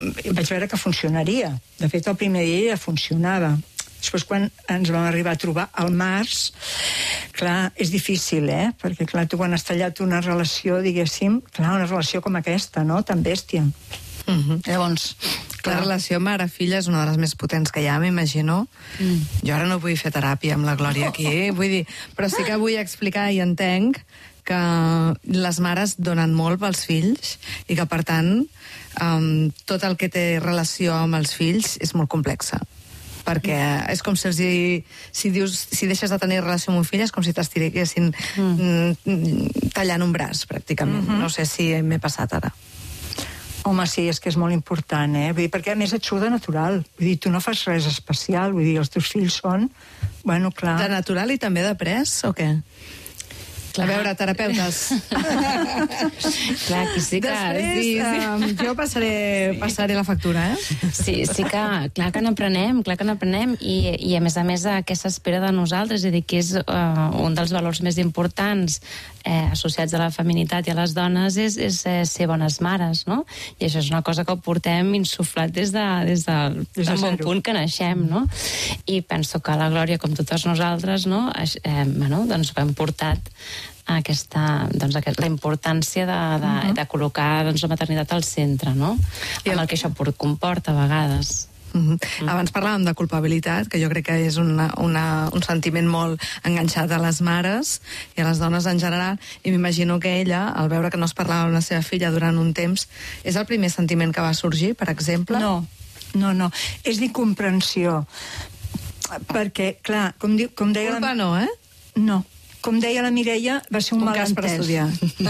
vaig veure que funcionaria. De fet, el primer dia ja funcionava. Després, quan ens vam arribar a trobar al març, clar, és difícil, perquè, clar, tu quan has tallat una relació, diguéssim, clar, una relació com aquesta, no?, tan bèstia. Llavors, la relació mare-filla és una de les més potents que hi ha, m'imagino. Jo ara no vull fer teràpia amb la Glòria aquí, vull dir, però sí que vull explicar i entenc que les mares donen molt pels fills i que, per tant, tot el que té relació amb els fills és molt complexa. Perquè és com si deixes de tenir relació amb un fill és com si t'estiguessin tallant un braç, pràcticament. No sé si m'he passat ara. Home, sí, és que és molt important, Vull dir, perquè a més et surt de natural. Vull dir, tu no fas res especial, vull dir, els teus fills són... Bueno, clar... De natural i també de pres, o què? Clar. A veure, terapeutes. Clar, aquí sí que... Després, jo passaré la factura, Sí que, clar que n'aprenem, i a més què s'espera de nosaltres, és a dir, que és un dels valors més importants associats a la feminitat i a les dones és ser bones mares, no? I això és una cosa que ho portem insuflat des del bon punt que naixem, no? I penso que la Glòria, com totes nosaltres, no? Doncs ho hem portat la importància de col·locar la maternitat al centre, no? Amb el que això comporta a vegades. Abans parlàvem de culpabilitat, que jo crec que és un sentiment molt enganxat a les mares i a les dones en general, i m'imagino que ella, al veure que no es parlava amb la seva filla durant un temps, és el primer sentiment que va sorgir, per exemple? No. És d'incomprensió. Perquè, clar, com deia... Culpa no, No. Com deia la Mireia, va ser un malentès. Per estudiar.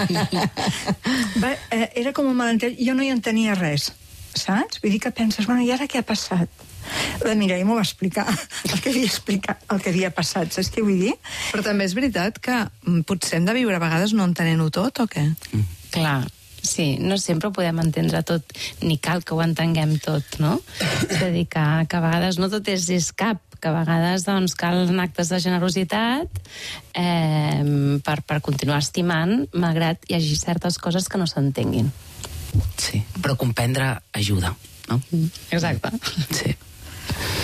Era com un malentès. Jo no hi entenia res, saps? Vull dir que penses, bueno, i ara què ha passat? La Mireia m'ho va explicar, el que havia passat, saps què vull dir? Però també és veritat que potser hem de viure a vegades no entenent-ho tot, o què? Clar. Sí, no sempre ho podem entendre tot, ni cal que ho entenguem tot, no? És a dir, que a vegades no tot és cap, que a vegades calen actes de generositat per continuar estimant, malgrat hi hagi certes coses que no s'entenguin. Sí, però comprendre ajuda, no? Exacte. Sí.